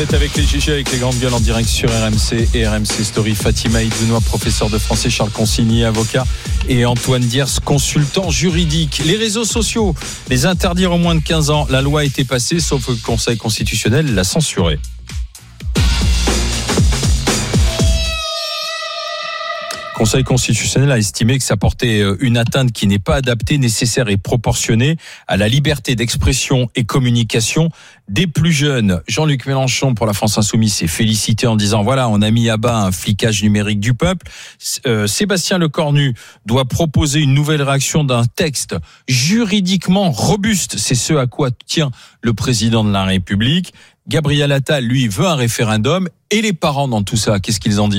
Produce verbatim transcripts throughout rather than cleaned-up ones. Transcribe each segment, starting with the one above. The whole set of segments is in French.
C'est avec les G G, avec les grandes gueules en direct sur R M C et R M C Story. Fatima Idounoua, professeur de français, Charles Consigny, avocat, et Antoine Diers, consultant juridique. Les réseaux sociaux, les interdire aux moins de quinze ans. La loi a été passée, sauf que le Conseil constitutionnel l'a censurée. Le Conseil constitutionnel a estimé que ça portait une atteinte qui n'est pas adaptée, nécessaire et proportionnée à la liberté d'expression et communication des plus jeunes. Jean-Luc Mélenchon, pour la France Insoumise, s'est félicité en disant voilà, on a mis à bas un flicage numérique du peuple. Euh, Sébastien Lecornu doit proposer une nouvelle réaction d'un texte juridiquement robuste. C'est ce à quoi tient le président de la République. Gabriel Attal, lui, veut un référendum. Et les parents dans tout ça, qu'est-ce qu'ils en disent ?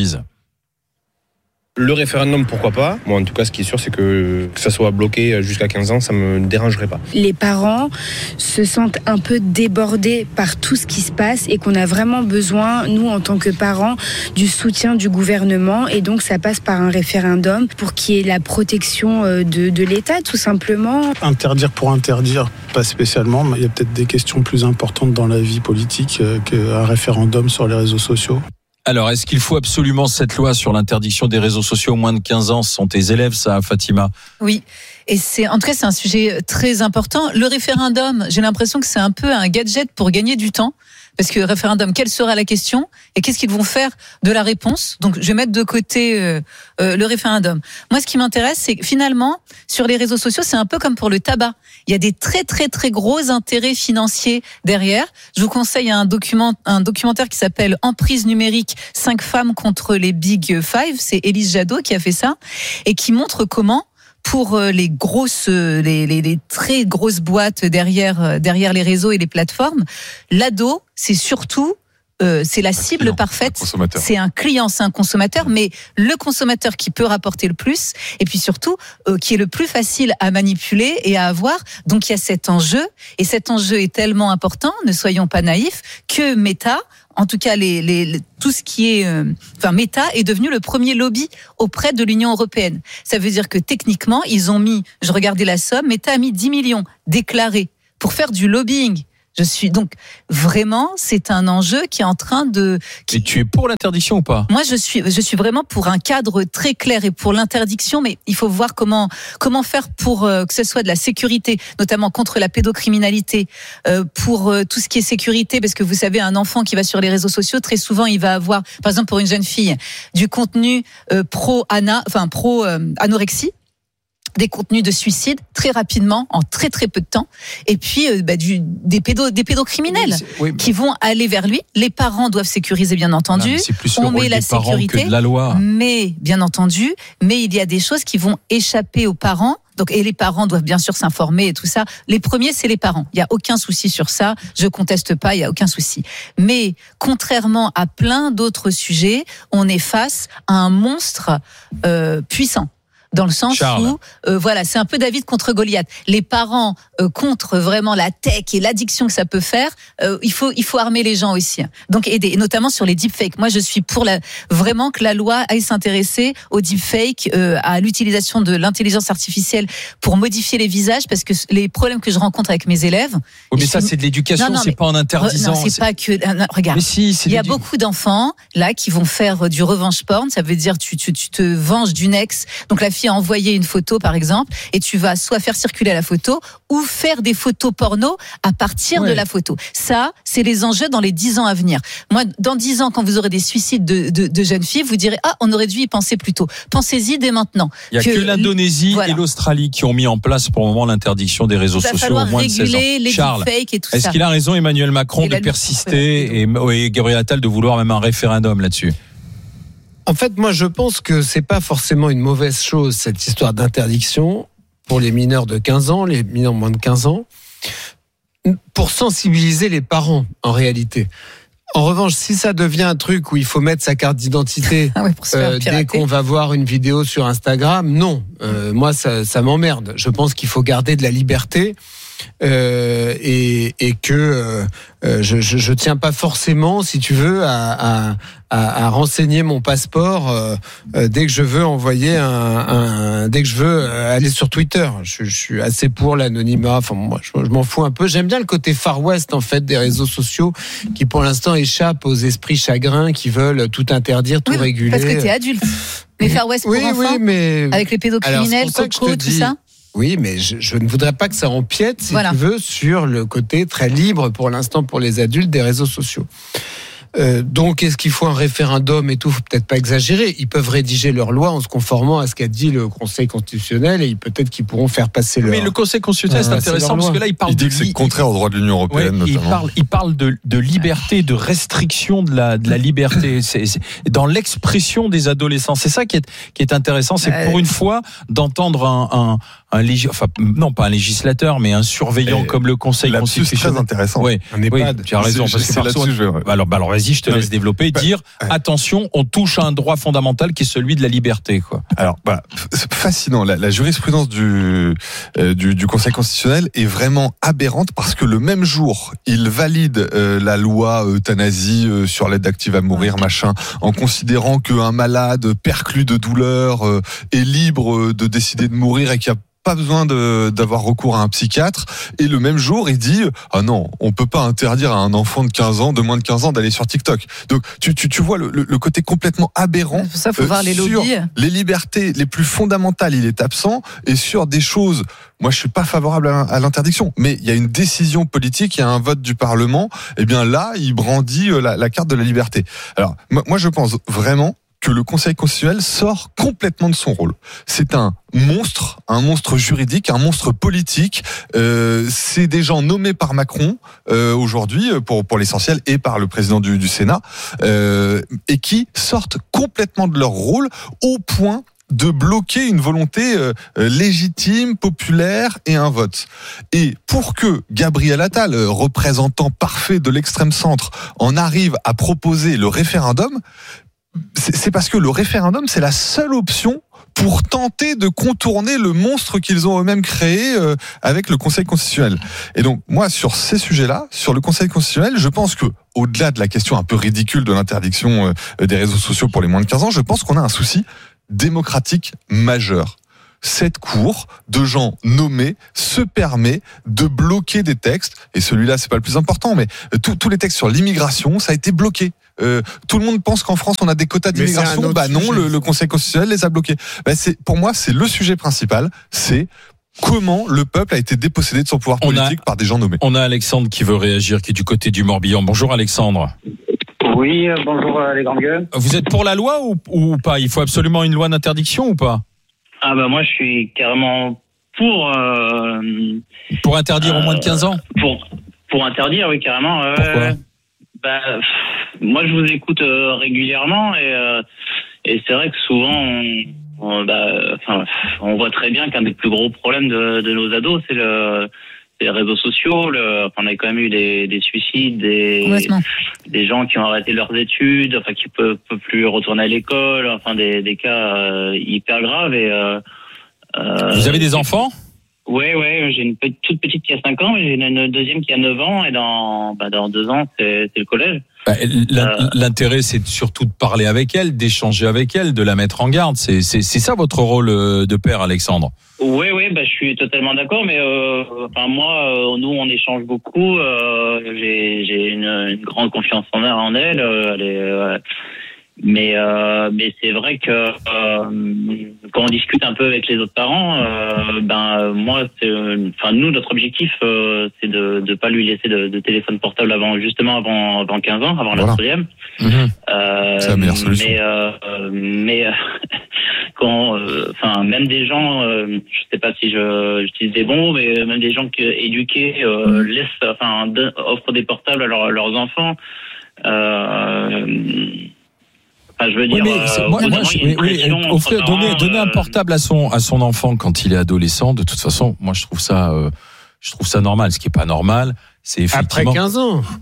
Le référendum, pourquoi pas. Moi, en tout cas, ce qui est sûr, c'est que que ça soit bloqué jusqu'à quinze ans, ça me dérangerait pas. Les parents se sentent un peu débordés par tout ce qui se passe et qu'on a vraiment besoin, nous, en tant que parents, du soutien du gouvernement. Et donc, ça passe par un référendum pour qu'il y ait la protection de, de l'État, tout simplement. Interdire pour interdire, pas spécialement. Mais il y a peut-être des questions plus importantes dans la vie politique qu'un référendum sur les réseaux sociaux. Alors, est-ce qu'il faut absolument cette loi sur l'interdiction des réseaux sociaux aux moins de quinze ans ? Ce sont tes élèves, ça, Fatima ? Oui, et c'est, en tout cas, c'est un sujet très important. Le référendum, j'ai l'impression que c'est un peu un gadget pour gagner du temps. Parce que référendum, quelle sera la question et qu'est-ce qu'ils vont faire de la réponse ? Donc, je vais mettre de côté euh, euh, le référendum. Moi, ce qui m'intéresse, c'est que finalement, sur les réseaux sociaux, c'est un peu comme pour le tabac. Il y a des très, très, très gros intérêts financiers derrière. Je vous conseille un, document, un documentaire qui s'appelle « Emprise numérique, cinq femmes contre les Big Five ». C'est Élise Jadot qui a fait ça et qui montre comment pour les grosses, les, les, les très grosses boîtes derrière, derrière les réseaux et les plateformes, l'ado, c'est surtout, euh, c'est la cible client, parfaite. Un c'est un client, c'est un consommateur, mais le consommateur qui peut rapporter le plus, et puis surtout, euh, qui est le plus facile à manipuler et à avoir. Donc il y a cet enjeu, et cet enjeu est tellement important, ne soyons pas naïfs, que Meta, en tout cas, les, les, les, tout ce qui est, euh, enfin, Meta est devenu le premier lobby auprès de l'Union européenne. Ça veut dire que techniquement, ils ont mis, je regardais la somme, Meta a mis dix millions déclarés pour faire du lobbying. Je suis donc vraiment, c'est un enjeu qui est en train de. Qui... Et tu es pour l'interdiction ou pas ? Moi, je suis, je suis vraiment pour un cadre très clair et pour l'interdiction, mais il faut voir comment comment faire pour euh, que ce soit de la sécurité, notamment contre la pédocriminalité, euh, pour euh, tout ce qui est sécurité, parce que vous savez, un enfant qui va sur les réseaux sociaux, très souvent, il va avoir, par exemple, pour une jeune fille, du contenu euh, pro ana, enfin pro euh, anorexie. Des contenus de suicide très rapidement, en très très peu de temps, et puis euh, bah, du, des, pédo, des pédocriminels oui, oui, qui vont aller vers lui. Les parents doivent sécuriser, bien entendu. Non, c'est plus on le rôle met la des parents sécurité, que de la loi. Mais bien entendu, mais il y a des choses qui vont échapper aux parents. Donc, et les parents doivent bien sûr s'informer et tout ça. Les premiers, c'est les parents. Il y a aucun souci sur ça. Je conteste pas. Il y a aucun souci. Mais contrairement à plein d'autres sujets, on est face à un monstre euh, puissant. Dans le sens Charles. où, euh, voilà, c'est un peu David contre Goliath. Les parents euh, contre vraiment la tech et l'addiction que ça peut faire. Euh, il faut, il faut armer les gens aussi. Donc aider, et notamment sur les deepfakes. Moi, je suis pour la, vraiment que la loi aille s'intéresser aux deepfakes, euh, à l'utilisation de l'intelligence artificielle pour modifier les visages, parce que les problèmes que je rencontre avec mes élèves. Oui, mais ça, suis... c'est de l'éducation, non, non, c'est mais, pas en interdisant. Non, c'est, c'est... pas que. Non, regarde. Mais si, c'est il y a beaucoup d'enfants là qui vont faire du revenge porn. Ça veut dire tu, tu, tu te venges d'une ex. Donc la fille a envoyé une photo, par exemple, et tu vas soit faire circuler la photo ou faire des photos porno à partir ouais. de la photo. Ça, c'est les enjeux dans les dix ans à venir. Moi, dans dix ans, quand vous aurez des suicides de, de, de jeunes filles, vous direz ah, on aurait dû y penser plus tôt. Pensez-y dès maintenant. Il y a que, que l'Indonésie voilà. et l'Australie qui ont mis en place pour le moment l'interdiction des réseaux sociaux au moins de seize ans. Les Charles, et tout est-ce ça. qu'il a raison, Emmanuel Macron, et de persister et, et Gabriel Attal de vouloir même un référendum là-dessus? En fait, moi, je pense que c'est pas forcément une mauvaise chose, cette histoire d'interdiction pour les mineurs de quinze ans, les mineurs moins de quinze ans, pour sensibiliser les parents, en réalité. En revanche, si ça devient un truc où il faut mettre sa carte d'identité ah ouais, euh, dès qu'on va voir une vidéo sur Instagram, non. Euh, moi, ça, ça m'emmerde. Je pense qu'il faut garder de la liberté. euh, et, et que euh, je, je, je tiens pas forcément, si tu veux, à, à, à, à renseigner mon passeport euh, euh, dès que je veux envoyer un, un dès que je veux aller sur Twitter. Je, je suis assez pour l'anonymat. Enfin, moi, je, je m'en fous un peu. J'aime bien le côté Far West en fait des réseaux sociaux qui, pour l'instant, échappent aux esprits chagrins qui veulent tout interdire, tout oui, réguler. Parce que t'es adulte. Mais Far West pour oui, enfants, oui, mais avec les pédocriminels, Coco, tout ça. Oui, mais je, je ne voudrais pas que ça empiète, si voilà. tu veux, sur le côté très libre pour l'instant pour les adultes des réseaux sociaux. Euh, donc, est-ce qu'il faut un référendum et tout? Faut peut-être pas exagérer. Ils peuvent rédiger leur loi en se conformant à ce qu'a dit le Conseil constitutionnel et peut-être qu'ils pourront faire passer leur. Mais le Conseil constitutionnel, c'est intéressant parce que là, il parle il dit de que c'est contraire au droit de l'Union européenne, ouais, notamment. Il parle, il parle de, de liberté, de restriction de la, de la liberté. C'est, c'est dans l'expression des adolescents. C'est ça qui est, qui est intéressant. C'est pour une fois d'entendre un, un, un légis, enfin, non pas un législateur, mais un surveillant et comme le Conseil constitutionnel. C'est très intéressant. Ouais, un EHPAD. Oui, tu as raison. C'est, parce c'est que là-dessus, je vais, ouais. alors, bah alors vas-y, je te non, laisse mais, développer. Bah, dire ouais. attention, on touche à un droit fondamental qui est celui de la liberté, quoi. Alors, voilà, c'est fascinant. La, la jurisprudence du, euh, du du Conseil constitutionnel est vraiment aberrante parce que le même jour, il valide euh, la loi euthanasie euh, sur l'aide active à mourir, machin, en considérant qu'un malade perclus de douleur euh, est libre de décider de mourir et qu'il y a pas besoin de, d'avoir recours à un psychiatre. Et le même jour, il dit ah non, on peut pas interdire à un enfant de quinze ans, de moins de quinze ans, d'aller sur TikTok. Donc tu tu, tu vois le, le, le côté complètement aberrant. Pour ça, faut euh, voir les sur lobbies. Les libertés les plus fondamentales, il est absent. Et sur des choses, moi je suis pas favorable à, à l'interdiction, mais il y a une décision politique, il y a un vote du Parlement. Et bien là, il brandit la, la carte de la liberté. Alors moi je pense vraiment que le Conseil constitutionnel sort complètement de son rôle. C'est un monstre, un monstre juridique, un monstre politique. Euh, c'est des gens nommés par Macron euh, aujourd'hui, pour pour l'essentiel, et par le président du, du Sénat, euh, et qui sortent complètement de leur rôle au point de bloquer une volonté euh, légitime, populaire et un vote. Et pour que Gabriel Attal, représentant parfait de l'extrême centre, en arrive à proposer le référendum, c'est parce que le référendum, c'est la seule option pour tenter de contourner le monstre qu'ils ont eux-mêmes créé euh, avec le Conseil constitutionnel. Et donc, moi, sur ces sujets-là, sur le Conseil constitutionnel, je pense que, au-delà de la question un peu ridicule de l'interdiction euh, des réseaux sociaux pour les moins de quinze ans, je pense qu'on a un souci démocratique majeur. Cette cour de gens nommés se permet de bloquer des textes, et celui-là, c'est pas le plus important, mais tous les textes sur l'immigration, ça a été bloqué. Euh, tout le monde pense qu'en France on a des quotas d'immigration. Bah non, le, le Conseil constitutionnel les a bloqués. Bah c'est, pour moi, c'est le sujet principal. C'est comment le peuple a été dépossédé de son pouvoir politique a, par des gens nommés. On a Alexandre qui veut réagir, qui est du côté du Morbihan. Bonjour Alexandre. Oui, euh, bonjour euh, les grandes gueules. Vous êtes pour la loi ou, ou pas? Il faut absolument une loi d'interdiction ou pas? Ah bah moi je suis carrément pour. Euh, pour interdire euh, au moins de quinze ans. Pour pour interdire, oui carrément. Euh, Pourquoi? Bah, moi, je vous écoute euh, régulièrement et, euh, et c'est vrai que souvent, on, on, bah, enfin, on voit très bien qu'un des plus gros problèmes de, de nos ados, c'est, le, c'est les réseaux sociaux. Le, enfin, on a quand même eu des, des suicides, des, des gens qui ont arrêté leurs études, enfin, qui peuvent, peuvent plus retourner à l'école, enfin, des, des cas euh, hyper graves. Et, euh, vous avez des enfants ? Oui, oui, j'ai une petite, toute petite qui a cinq ans, et j'ai une deuxième qui a neuf ans, et dans, bah, dans deux ans, c'est, c'est le collège. Bah, l'intérêt, c'est surtout de parler avec elle, d'échanger avec elle, de la mettre en garde. C'est, c'est, c'est ça votre rôle de père, Alexandre? Oui, oui, bah, je suis totalement d'accord, mais euh, enfin, moi, euh, nous, on échange beaucoup. Euh, j'ai, j'ai une, une grande confiance en elle. En elle, euh, elle est, euh, mais euh, mais c'est vrai que euh, quand on discute un peu avec les autres parents, euh, ben moi, c'est, enfin nous, notre objectif, euh, c'est de de pas lui laisser de, de téléphone portable avant justement avant avant quinze ans, avant voilà. la troisième. Mmh. Euh, c'est la meilleure solution. Mais euh, mais quand, enfin euh, même des gens, euh, je sais pas si je j'utilise des bons mots, mais même des gens qui éduqués euh, mmh. laissent, enfin offrent des portables à leur, leurs enfants. Euh, Je veux dire, oui, mais euh, moi, moi, je, oui, oui, offrir, donner, donner un portable à son à son enfant quand il est adolescent, de toute façon, moi je trouve ça, euh, je trouve ça normal. Ce qui est pas normal, c'est effectivement après quinze ans.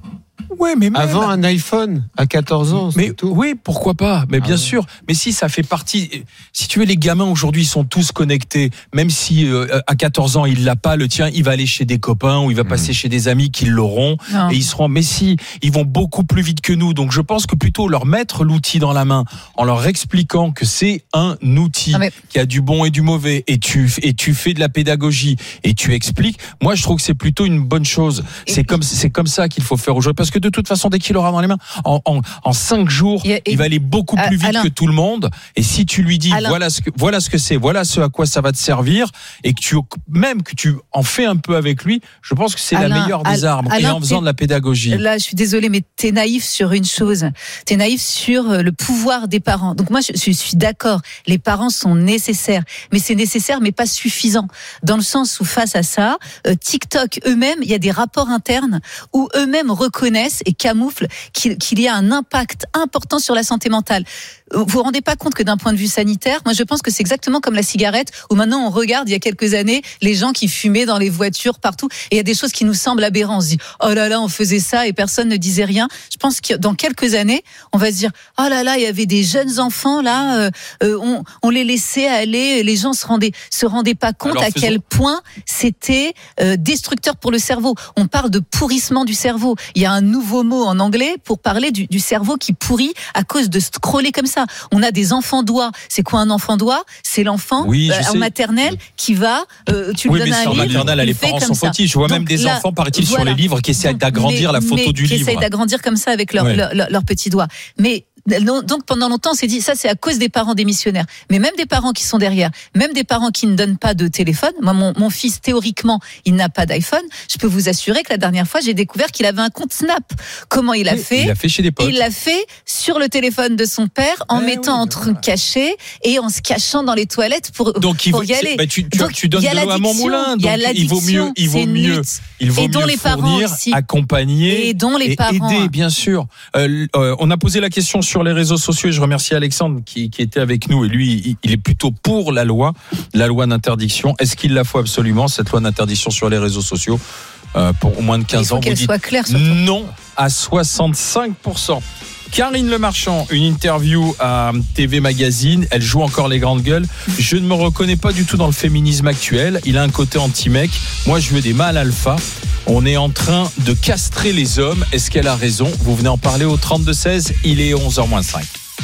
Ouais, mais même... Avant un iPhone à quatorze ans, mais c'est tout. Oui, pourquoi pas. Mais Ah bien ouais. sûr. Mais si ça fait partie, si tu veux, les gamins aujourd'hui ils sont tous connectés. Même si euh, à quatorze ans il l'a pas, le tien, il va aller chez des copains ou il va passer mmh. chez des amis qui l'auront non. et ils seront. Mais si, ils vont beaucoup plus vite que nous. Donc je pense que plutôt leur mettre l'outil dans la main en leur expliquant que c'est un outil ah mais... qui a du bon et du mauvais et tu et tu fais de la pédagogie et tu expliques. Moi, je trouve que c'est plutôt une bonne chose. Et c'est puis... comme c'est comme ça qu'il faut faire aujourd'hui parce que de toute façon, dès qu'il aura dans les mains, en en, en cinq jours, et, et... il va aller beaucoup plus vite Alain. que tout le monde. Et si tu lui dis Alain. voilà ce que voilà ce que c'est, voilà ce à quoi ça va te servir, et que tu même que tu en fais un peu avec lui, je pense que c'est Alain, la meilleure des armes. Alain, et en faisant de la pédagogie. Là, je suis désolée, mais t'es naïf sur une chose. T'es naïf sur le pouvoir des parents. Donc moi, je, je suis d'accord. Les parents sont nécessaires, mais c'est nécessaire, mais pas suffisant. Dans le sens où face à ça, euh, TikTok eux-mêmes, il y a des rapports internes où eux-mêmes reconnaissent et camouflent qu'il, qu'il y a un impact important sur la santé mentale. Vous vous rendez pas compte que d'un point de vue sanitaire, moi je pense que c'est exactement comme la cigarette où maintenant on regarde il y a quelques années les gens qui fumaient dans les voitures partout et il y a des choses qui nous semblent aberrantes. On se dit oh là là on faisait ça et personne ne disait rien. Je pense que dans quelques années on va se dire oh là là il y avait des jeunes enfants là, euh, euh, on, on les laissait aller, les gens se rendaient se rendaient pas compte Alors, à faisons... quel point c'était euh, destructeur pour le cerveau. On parle de pourrissement du cerveau. Il y a un nouveau mot en anglais pour parler du, du cerveau qui pourrit à cause de scroller comme ça. On a des enfants doigts. C'est quoi un enfant doigt ? C'est l'enfant oui, euh, en maternelle qui va, euh, tu oui, lui donnes un livre. Oui, mais en maternelle, les parents sont fautifs. Je vois Donc, même des là, enfants, paraît-il, voilà. sur les livres qui essaient d'agrandir mais, la photo mais, du qui livre. Qui essayent d'agrandir comme ça avec leurs ouais. leur, leur, leur petits doigts. Mais donc pendant longtemps on s'est dit ça c'est à cause des parents démissionnaires, mais même des parents qui sont derrière, même des parents qui ne donnent pas de téléphone. Moi mon, mon fils théoriquement il n'a pas d'iPhone, je peux vous assurer que la dernière fois j'ai découvert qu'il avait un compte Snap. Comment il a oui, fait ? Il l'a fait chez des potes. Il l'a fait sur le téléphone de son père en eh mettant oui, en truc voilà. caché et en se cachant dans les toilettes pour, donc, il pour faut, y aller. Bah, tu, tu, donc, tu donnes de l'eau à mon moulin, donc il vaut mieux, il vaut mieux, il vaut et dont mieux les fournir, parents aussi. accompagner et dont les et parents aider bien sûr. Euh, euh, on a posé la question sur les réseaux sociaux. Je remercie Alexandre qui, qui était avec nous et lui, il est plutôt pour la loi, la loi d'interdiction. Est-ce qu'il la faut absolument, cette loi d'interdiction sur les réseaux sociaux euh, pour au moins de quinze il faut ans? Qu'elle vous dites soit claire, surtout. Non à soixante-cinq pour cent. Karine Le Marchand, une interview à T V Magazine. Elle joue encore les grandes gueules. Je ne me reconnais pas du tout dans le féminisme actuel. Il a un côté anti-mec. Moi, je veux des mâles alpha. On est en train de castrer les hommes. Est-ce qu'elle a raison? Vous venez en parler au trente-deux seize. Il est onze heures moins cinq.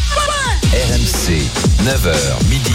R M C, neuf heures midi.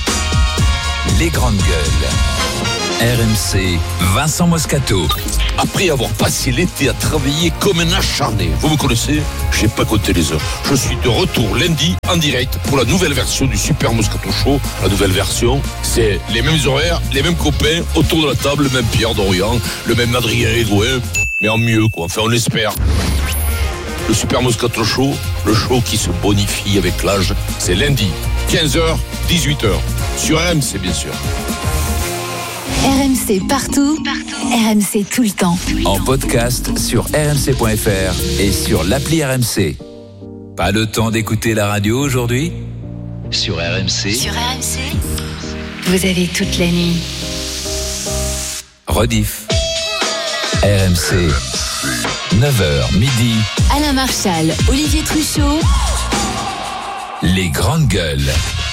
Les grandes gueules. R M C, Vincent Moscato. Après avoir passé l'été à travailler comme un acharné, vous me connaissez, j'ai pas compté les heures. Je suis de retour lundi en direct pour la nouvelle version du Super Moscato Show. La nouvelle version, c'est les mêmes horaires, les mêmes copains, autour de la table, le même Pierre Dorian, le même Adrien Egoin, mais en mieux quoi, enfin on l'espère. Le Super Moscato Show, le show qui se bonifie avec l'âge, c'est lundi, quinze heures, dix-huit heures, sur R M C bien sûr. R M C partout, partout. R M C tout le temps. En podcast sur r m c point f r et sur l'appli R M C. Pas le temps d'écouter la radio aujourd'hui ? Sur R M C. Sur R M C, vous avez toute la nuit. Rediff. R M C. neuf heures midi. Alain Marchal, Olivier Truchot. Les grandes gueules.